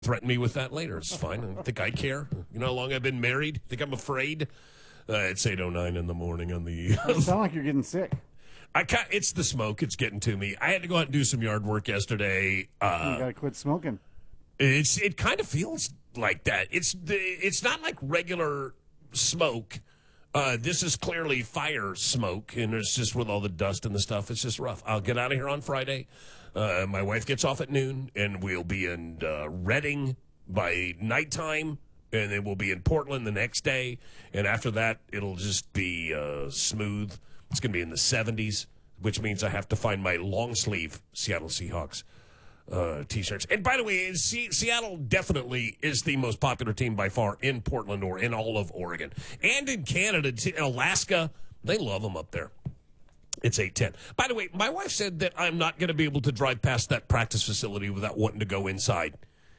threaten me with that later. It's fine. I don't think I care. You know how long I've been married? Think I'm afraid? It's 8:09 in the morning on the... You sound like you're getting sick. It's the smoke. It's getting to me. I had to go out and do some yard work yesterday. You got to quit smoking. It kind of feels like that. It's not like regular smoke. This is clearly fire smoke, and it's just with all the dust and the stuff. It's just rough. I'll get out of here on Friday. My wife gets off at noon, and we'll be in Reading by nighttime, and then we'll be in Portland the next day. And after that, it'll just be smooth. It's going to be in the 70s, which means I have to find my long-sleeve Seattle Seahawks T-shirts. And by the way, Seattle definitely is the most popular team by far in Portland or in all of Oregon. And in Canada, Alaska, they love them up there. It's 8:10. By the way, my wife said that I'm not going to be able to drive past that practice facility without wanting to go inside.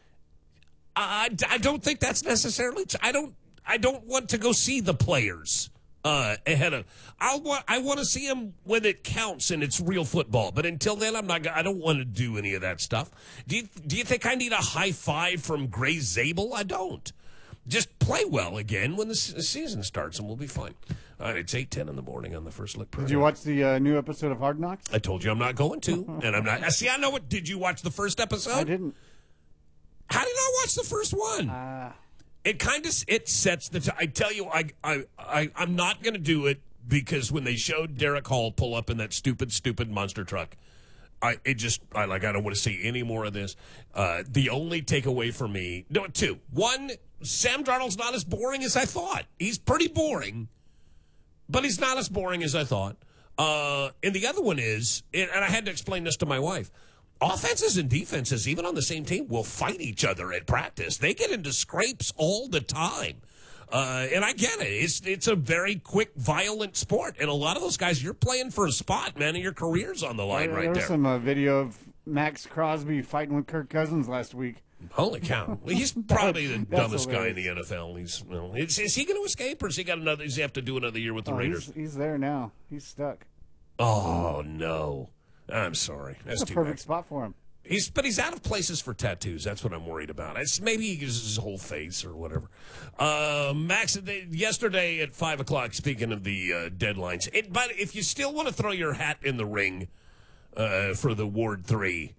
I don't think that's necessarily true. I don't want to go see the players ahead of. I want to see them when it counts and it's real football. But until then, I don't want to do any of that stuff. Do you think I need a high five from Gray Zabel? I don't. Just play well again when the season starts, and we'll be fine. It's 8:10 in the morning on the First Look. Did you watch the new episode of Hard Knocks? I told you I'm not going to, and I'm not. See, I know what. Did you watch the first episode? I didn't. How did you not watch the first one? It sets the. I tell you, I'm not going to do it because when they showed Derek Hall pull up in that stupid monster truck, I don't want to see any more of this. The only takeaway for me, two. One, Sam Darnold's not as boring as I thought. He's pretty boring, but he's not as boring as I thought. And the other one is, and I had to explain this to my wife, offenses and defenses, even on the same team, will fight each other at practice. They get into scrapes all the time. And I get it. It's a very quick, violent sport. And a lot of those guys, you're playing for a spot, man, and your career's on the line right there. There was some video of Max Crosby fighting with Kirk Cousins last week. Holy cow. Well, he's probably the dumbest guy in the NFL. Is he going to escape, or does he have to do another year with the Raiders? He's there now. He's stuck. Oh, no. I'm sorry. That's a perfect spot for him. But he's out of places for tattoos. That's what I'm worried about. Maybe he uses his whole face or whatever. Max, yesterday at 5 o'clock, speaking of the deadlines, but if you still want to throw your hat in the ring for the Ward 3,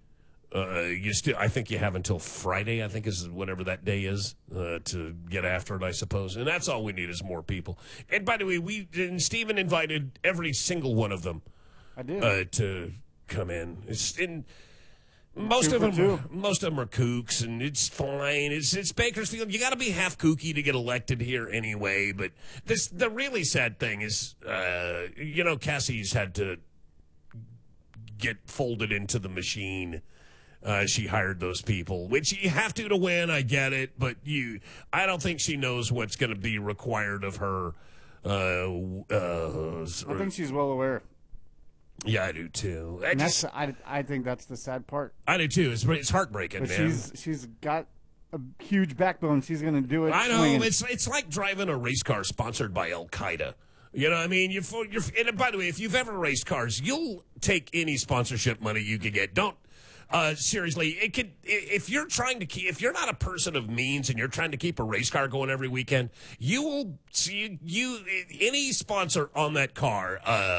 I think you have until Friday, I think is whatever that day is, to get after it, I suppose. And that's all we need is more people. And by the way, Stephen invited every single one of them to come in. Most of them are kooks, and it's fine. It's Bakersfield. You got to be half kooky to get elected here anyway. But the really sad thing is, Cassie's had to get folded into the machine. She hired those people, which you have to win. I get it, but I don't think she knows what's going to be required of her. I think she's well aware. Yeah, I do too. I think that's the sad part. I do too. It's heartbreaking, but man. She's got a huge backbone. She's going to do it. I know. Swinging. It's like driving a race car sponsored by Al Qaeda. You know what I mean? And by the way, if you've ever raced cars, you'll take any sponsorship money you can get. Don't. Seriously, if you're not a person of means and you're trying to keep a race car going every weekend, you will see any sponsor on that car.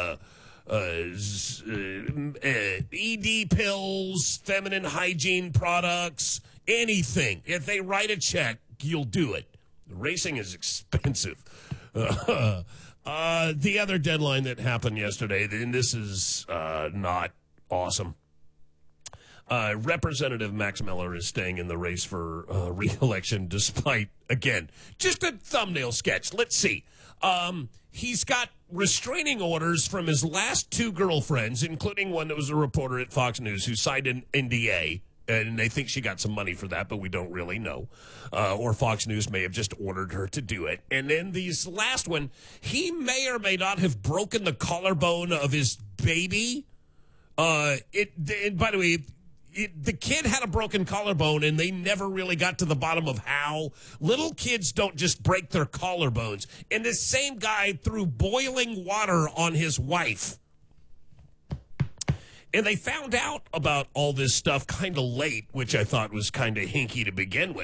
ED pills, feminine hygiene products, anything. If they write a check, you'll do it. Racing is expensive. The other deadline that happened yesterday, and this is not awesome. Representative Max Miller is staying in the race for re-election despite, again, just a thumbnail sketch. Let's see. He's got restraining orders from his last two girlfriends, including one that was a reporter at Fox News who signed an NDA, and they think she got some money for that, but we don't really know. Or Fox News may have just ordered her to do it. And then this last one, he may or may not have broken the collarbone of his baby. By the way, the kid had a broken collarbone, and they never really got to the bottom of how. Little kids don't just break their collarbones. And this same guy threw boiling water on his wife. And they found out about all this stuff kind of late, which I thought was kind of hinky to begin with.